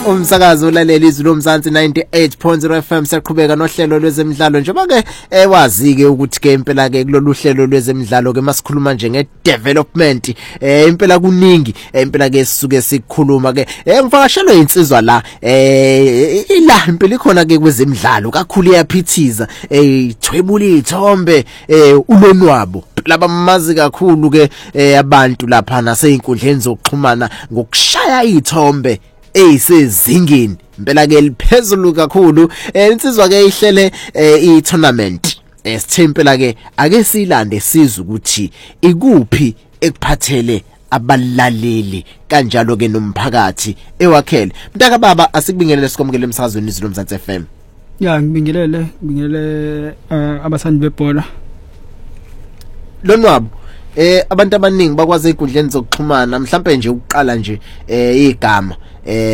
Umsakazo ulaleli izwi lomzansi 98.0 FM siyaqhubeka nohlelo lwezemidlalo njengoba ke wazi ke ukuthi ke impela ke kulolu hlelo lwezemidlalo ke masikhuluma nje ngedevelopment impela kuningi impela ke sisuke sikhuluma ke ngivakashelwe insizwa la ila impela ikhona ke kwezemidlalo kakhulu iyaphithiza ithwebula izithombe ulonwabo laba mazi kakhulu ke abantu lapha naseinkundleni zokuxhumana ngokushaya izithombe eyisezingeni impela ke liphezulu kakhulu insizwa ke ihlele i-tournament sithempela ke ake silande sizwe ukuthi ikuphi ekuphathele abalaleli kanjalo ke nomphakathi ewakhele mntaka baba asikubingelele sikomukele emsakazweni izwi lomzansi FM ya ngibingelele abasandi bebhola lonwabo abantu abaningi bakwazi einkundleni zokuxhumana mhlambe nje ukuqala nje igama